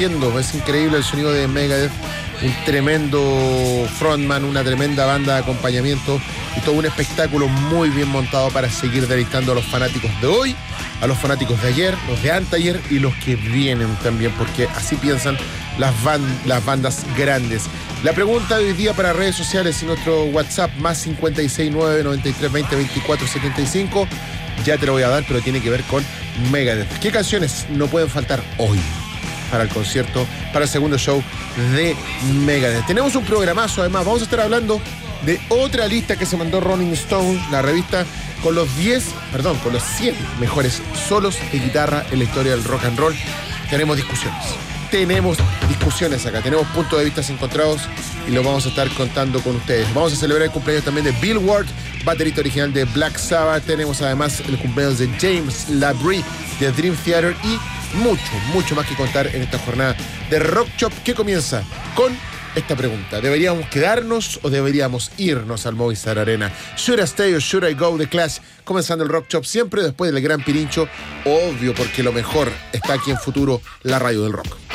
Es increíble el sonido de Megadeth, un tremendo frontman, una tremenda banda de acompañamiento y todo un espectáculo muy bien montado para seguir deleitando a los fanáticos de hoy, a los fanáticos de ayer, los de anteayer y los que vienen también, porque así piensan las bandas grandes. La pregunta de hoy día para redes sociales y nuestro WhatsApp más 569 93 20 24 75, ya te lo voy a dar, pero tiene que ver con Megadeth. ¿Qué canciones no pueden faltar hoy para el concierto, para el segundo show de Megadeth? Tenemos un programazo, además vamos a estar hablando de otra lista que se mandó Rolling Stone, la revista, con los 100 mejores solos de guitarra en la historia del rock and roll. Tenemos discusiones acá, tenemos puntos de vista encontrados y lo vamos a estar contando con ustedes. Vamos a celebrar el cumpleaños también de Bill Ward, baterista original de Black Sabbath. Tenemos además el cumpleaños de James Labrie de Dream Theater y mucho más que contar en esta jornada de Rock Chop que comienza con esta pregunta: ¿deberíamos quedarnos o deberíamos irnos al Movistar Arena? ¿Should I stay or should I go? The Clash, comenzando el Rock Chop siempre después del Gran Pirincho, obvio, porque lo mejor está aquí en Futuro, la radio del rock.